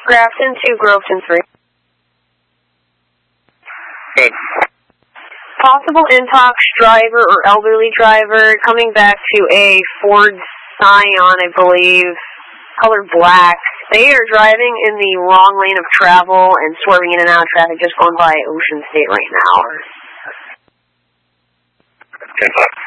Grafton to Groveton 3. Good. Possible intox driver or elderly driver coming back to a Ford Scion, I believe, color black. They are driving in the wrong lane of travel and swerving in and out of traffic, just going by Ocean State right now. Okay.